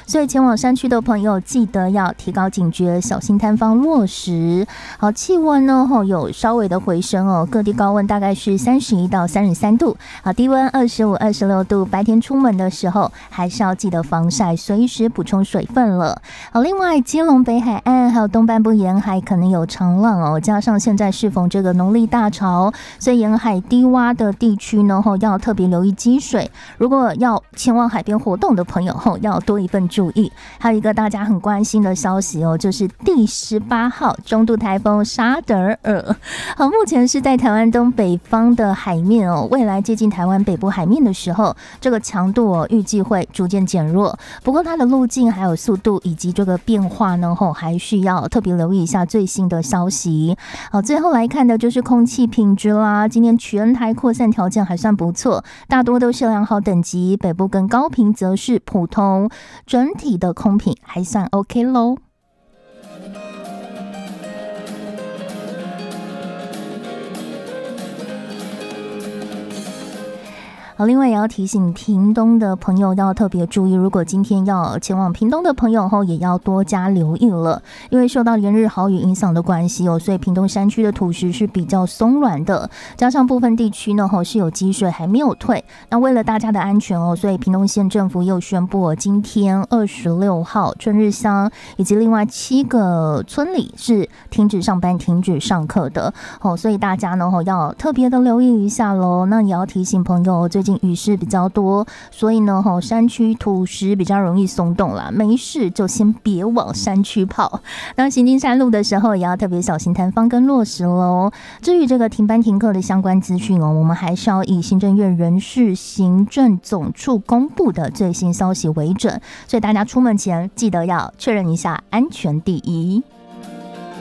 所以前往山区的朋友记得要提高警觉，小心摊方落实。好，气温呢有稍微的回升哦，各地高温大概是31到33度，好，低温25、26度。白天出门的时候还是要记得防晒，随时补充水分了。好，另外基隆北海岸还有东半部沿海可能有长浪哦，加上现在适逢这个农历大潮，所以沿海低洼的地区呢要特别留意积水。如果要前往海边活动的朋友要多一份注意。还有一个大家很关心的消息哦，就是第18号中度台风沙德尔。好，目前是在台湾东北方的海面哦，未来接近台湾北部海面的时候，这个强度预计会逐渐减弱。不过它的路径还有速度以及这个变化呢还需要特别留意一下最新的消息。好，最后来看的就是空气品质啦。今天全台扩散条件还算不错，大多都是良好等级，北部跟高屏则是普通，整体的空品还算 OK 咯。好，另外也要提醒屏东的朋友要特别注意，如果今天要前往屏东的朋友也要多加留意了，因为受到连日豪雨影响的关系所以屏东山区的土石是比较松软的，加上部分地区呢是有积水还没有退。那为了大家的安全所以屏东县政府又宣布今天26号春日乡以及另外7个村里是停止上班停止上课的所以大家呢要特别的留意一下咯。那也要提醒朋友，最近雨势比较多，所以呢山区土石比较容易松动啦，没事就先别往山区跑。那行经山路的时候也要特别小心摊方跟落石咯。至于这个停班停课的相关资讯我们还是要以行政院人事行政总处公布的最新消息为准，所以大家出门前记得要确认一下安全第一。